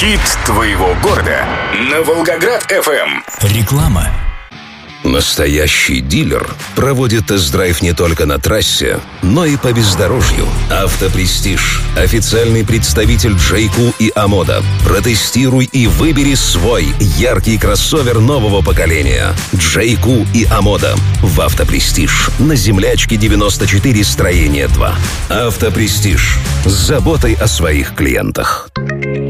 Хит твоего города на Волгоград-ФМ. Реклама. Настоящий дилер проводит тест-драйв не только на трассе, но и по бездорожью. Автопрестиж. Официальный представитель Джейку и Амода. Протестируй и выбери свой яркий кроссовер нового поколения. Джейку и Амода. В Автопрестиж. На Землячке 94, строение 2. Автопрестиж. С заботой о своих клиентах.